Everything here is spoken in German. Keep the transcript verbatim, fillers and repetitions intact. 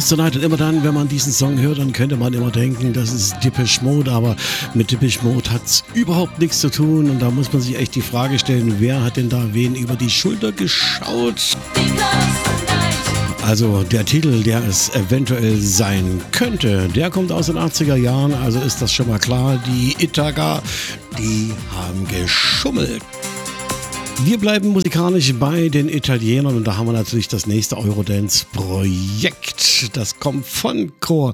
Yours Tonight. Und immer dann, wenn man diesen Song hört, dann könnte man immer denken, das ist Depeche Mode, aber mit Depeche Mode hat es überhaupt nichts zu tun. Und da muss man sich echt die Frage stellen, wer hat denn da wen über die Schulter geschaut? Also der Titel, der es eventuell sein könnte, der kommt aus den achtziger Jahren, also ist das schon mal klar. Die Itaga, die haben geschummelt. Wir bleiben musikalisch bei den Italienern und da haben wir natürlich das nächste Eurodance-Projekt. Das kommt von Chor